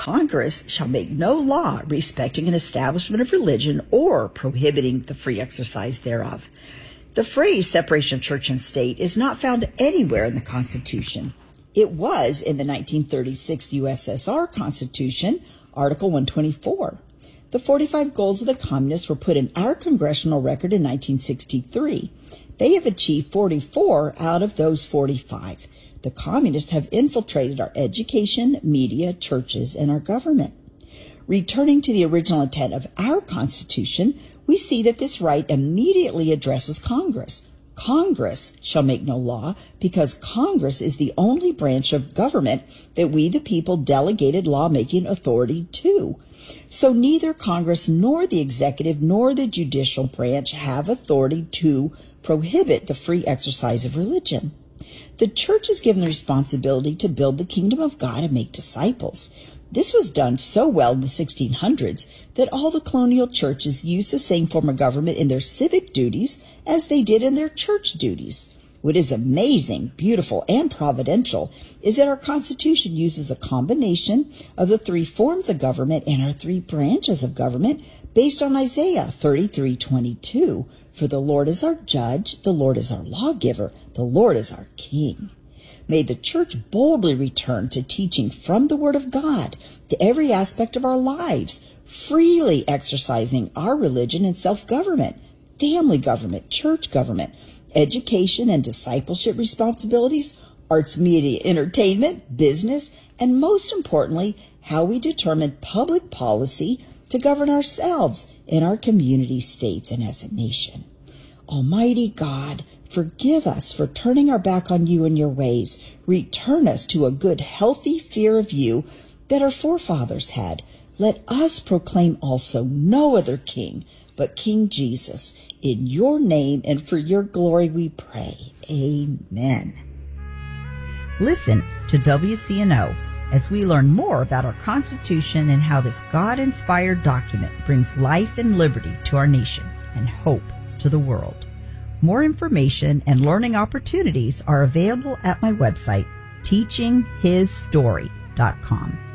Congress shall make no law respecting an establishment of religion or prohibiting the free exercise thereof. The phrase separation of church and state is not found anywhere in the Constitution. It was in the 1936 USSR Constitution, Article 124. The 45 goals of the communists were put in our congressional record in 1963. They have achieved 44 out of those 45. The communists have infiltrated our education, media, churches, and our government. Returning to the original intent of our Constitution, we see that this right immediately addresses Congress. Congress shall make no law because Congress is the only branch of government that we, the people, delegated lawmaking authority to. So neither Congress nor the executive nor the judicial branch have authority to prohibit the free exercise of religion. The church is given the responsibility to build the kingdom of God and make disciples. This was done so well in the 1600s that all the colonial churches used the same form of government in their civic duties as they did in their church duties. What is amazing, beautiful, and providential is that our Constitution uses a combination of the three forms of government and our three branches of government based on Isaiah 33:22. For the Lord is our judge, the Lord is our lawgiver, the Lord is our king. May the church boldly return to teaching from the Word of God to every aspect of our lives, freely exercising our religion and self-government, family government, church government, education and discipleship responsibilities, arts, media, entertainment, business, and most importantly, how we determine public policy to govern ourselves in our community, states, and as a nation. Almighty God, forgive us for turning our back on you and your ways. Return us to a good, healthy fear of you that our forefathers had. Let us proclaim also no other king but King Jesus. In your name and for your glory we pray. Amen. Listen to WCNO as we learn more about our Constitution and how this God-inspired document brings life and liberty to our nation and hope to the world. More information and learning opportunities are available at my website, teachinghisstory.com.